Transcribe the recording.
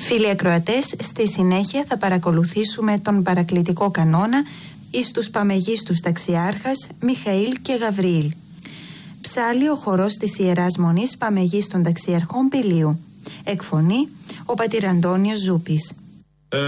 Φίλοι ακροατές, στη συνέχεια θα παρακολουθήσουμε τον παρακλητικό κανόνα εις τους παμεγίστους ταξιάρχας Μιχαήλ και Γαβριήλ. Ψάλλει ο χορός της Ιεράς Μονής Παμεγίστων Ταξιαρχών Πηλίου. Εκφωνεί ο πατήρ Αντώνιος Ζούπης.